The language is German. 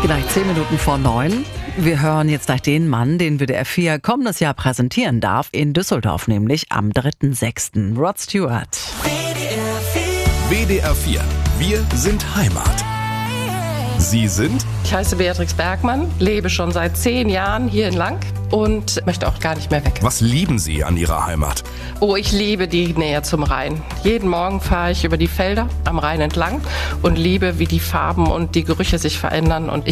Gleich 10 Minuten vor 9. Wir hören jetzt gleich den Mann, den WDR 4 kommendes Jahr präsentieren darf, in Düsseldorf, nämlich am 3.6. Rod Stewart. WDR 4. Wir sind Heimat. Sie sind? Ich heiße Beatrix Bergmann, lebe schon seit 10 Jahren hier in Lang und möchte auch gar nicht mehr weg. Was lieben Sie an Ihrer Heimat? Oh, ich liebe die Nähe zum Rhein. Jeden Morgen fahre ich über die Felder am Rhein entlang und liebe, wie die Farben und die Gerüche sich verändern. Und